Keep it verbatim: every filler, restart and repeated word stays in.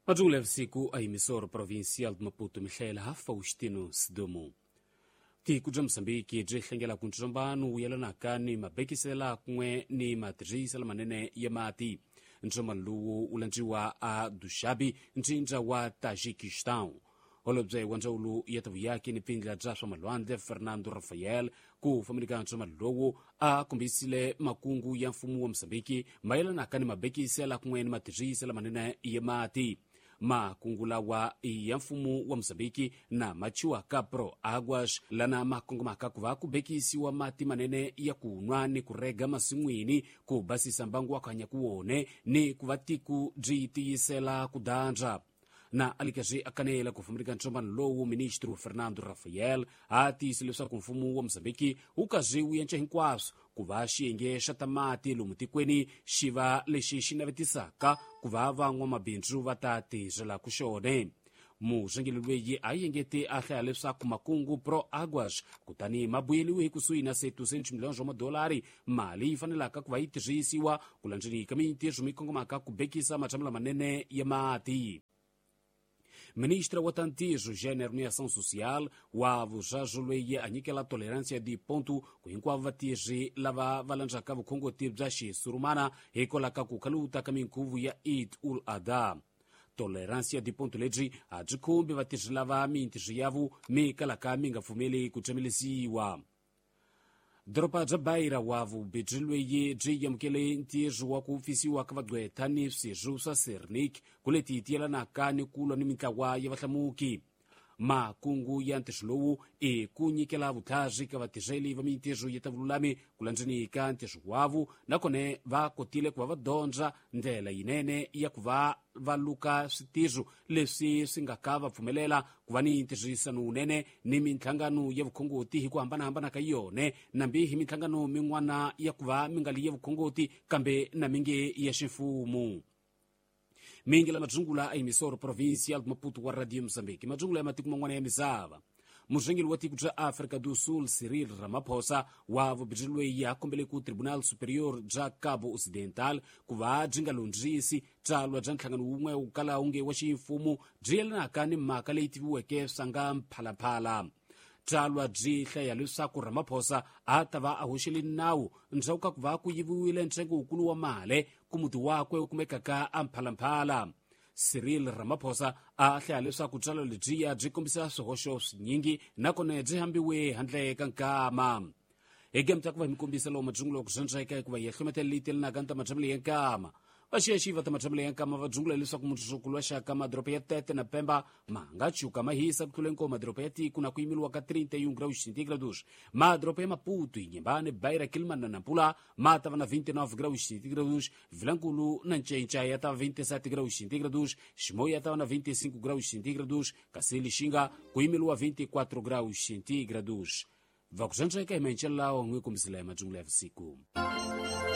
Majungula usiku a emissora provincial de Maputo Michaela Faustino Sidomo. Tiku ja Msambiki jihlengela kuntrombanu yalanakani mabekisela kumwe ni matrisala manene ya mati. Ntromaluo ulanjiwa a Dushabi njinja wa Tajikistan. Olobze wanjaulu yatavu yake ni pingla jaswa malwande Fernando Rafael ku familika ntromaluo a kumbisile makungu ya mfumu wa Msambiki mayalanakani mabekisela kumwe ni matrisala manene ya mati. Makungula wa ya mfumu wa Msambiki na machiwa kapro agwash lana makongo makakuva kubekisi wa mati manene ya kunwa ni kurega masimwini kubasi sambangu wakanya kuone ni kuvatiku jitiyisela kudanja. Na alikaji akanela kufumrika nchombano lowo ministro Fernando Rafael ati silisa kumfumu wa Msambiki ukajiwi ya nchahinkwaso kuvashi engesha tamati lumutikweni shiva leshishi na vitisaka kuvava ngwa mabinju vatati jela kushone. Mujengililweyi ayengete akhalesa kumakungu pro agwash kutani mabwili we kusuina setu senchu milhões de dolari mali ifanelaka kuvaitijisiwa kulanjini kamiti jumikongo maka kubekisa machamla manene ya mati. Ministra wa Tantijo, Gênero e Ação Social, wavu jajulweye anyikela tolerância de ponto kuinkwava tije lava valanjakavu kongo tibjashi surumana ekolaka kukaluta kaminkuvu ya Eid ul Adha. Tolerância de ponto leji ajikumbi vatije lava mintije yavu mekalaka mingafumeli kuchamilisiwa. Dropa jabaira wavu bejilweye jiya mkele ntiyeju wa kufisiwa kavadwetani sijusa sernik kuletitiela nakani kulwa ni minkawa ya vatlamuki. Makungu ya ntishlowu e kunyikela vutaji kavatijeli va minteju yetavululami kulanjanika ntishu wavu nakone vakotile kuva vadonja ndela inene ya kuva valuka sitiju lesi singakava pfumelela kuva ni ntijisanu unene ni mintlangano ya vukhongoti hi kuhambana-hambana ka yone nambihi mintlangano min'wana ya kuva mingali ya vukhongoti kambe na minge ya ximfumu. Mingi la majungula a emissora provincial de Maputo wa Radio Mozambique. Majungula ya matiku mangwana ya misava. Mujengili wa tiku ja África do Sul Cyril Ramaphosa wavu bijilwe ya kumbele ku Tribunal Superior ja Cabo Ocidental kuva jinga lunjisi talwa ja ntlangano umwe ukala unge wa ximfumu jiyelana kani maka leyi tiviweke sanga mphalaphala. Talwa jihla ya lusaku Ramaphosa atava ahoxeli nawu ndzauka kuva kuyiviwile ntsengo ukulu wa male kumuti wakwe kumekaka amphala-mphala. Cyril Ramaphosa ahle leswaku tsalo lejiya byi kombisa swihoxo swinyingi nakone byi hambiwe handle ka nkama. Ege mtakuva mikombisa lo majungulo kuzhanjeka ekuva yehlumetele litele nakanta majamile yankama. Vaxiyaxiva ta majamile yankama vajungula leswaku mutsukulu wa xaka madoropa ya Tete na Pemba manga chuka mahisa kutulenko madoropa ya Tiku na kuimilwa ka trinta e um graus centígrados. Madoropa ya Maputo Inhambane Beira Quilman na Nampula matava na vinte e nove graus centígrados. Vilanculo na Nchenchaya tava vinte e sete graus centígrados. Chimoia tava na vinte e cinco graus centígrados. Kasili Xinga kuimilwa vinte e quatro graus centígrados. Vakuzhanjeka imenchela ongwe kumsila ya majungula ya visiku.